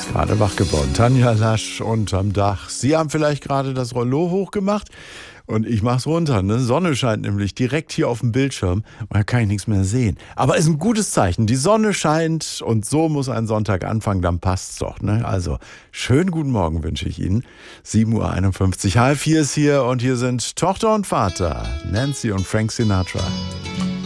Gerade wach geworden. Tanja Lasch unterm Dach. Sie haben vielleicht gerade das Rollo hochgemacht und ich mach's runter. Ne? Sonne scheint nämlich direkt hier auf dem Bildschirm und da kann ich nichts mehr sehen. Aber ist ein gutes Zeichen. Die Sonne scheint und so muss ein Sonntag anfangen, dann passt's doch. Ne? Also schönen guten Morgen wünsche ich Ihnen. 7:51 Uhr. 3:30 ist hier und hier sind Tochter und Vater, Nancy und Frank Sinatra.